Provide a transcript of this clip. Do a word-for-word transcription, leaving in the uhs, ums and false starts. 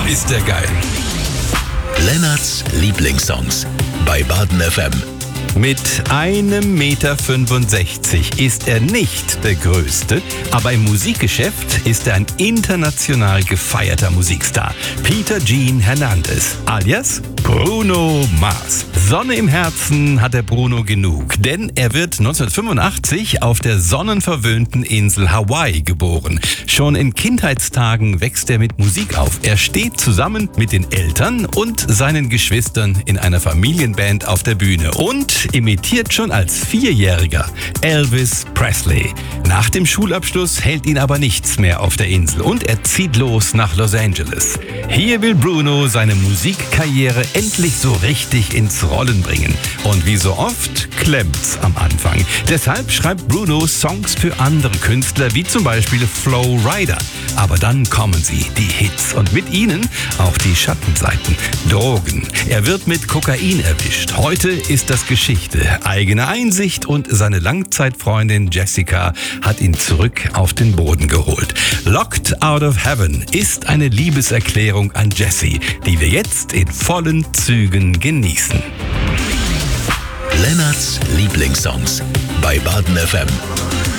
ist der geil. Lennarts Lieblingssongs bei Baden F M. Mit einem Meter fünfundsechzig ist er nicht der Größte, aber im Musikgeschäft ist er ein international gefeierter Musikstar. Peter Gene Hernandez, alias Bruno Mars. Sonne im Herzen hat der Bruno genug, denn er wird neunzehnhundertfünfundachtzig auf der sonnenverwöhnten Insel Hawaii geboren. Schon in Kindheitstagen wächst er mit Musik auf. Er steht zusammen mit den Eltern und seinen Geschwistern in einer Familienband auf der Bühne und imitiert schon als Vierjähriger Elvis Presley. Nach dem Schulabschluss hält ihn aber nichts mehr auf der Insel und er zieht los nach Los Angeles. Hier will Bruno seine Musikkarriere endlich so richtig ins Rollen bringen. Und wie so oft klemmt's am Anfang. Deshalb schreibt Bruno Songs für andere Künstler, wie zum Beispiel Flo Rida. Aber dann kommen sie, die Hits, und mit ihnen auch die Schattenseiten. Drogen. Er wird mit Kokain erwischt. Heute ist das Geschichte. Eigene Einsicht und seine Langzeitfreundin Jessica hat ihn zurück auf den Boden geholt. Locked Out of Heaven ist eine Liebeserklärung an Jessie, die wir jetzt in vollen Zügen genießen. Lennarts Lieblingssongs bei Baden F M.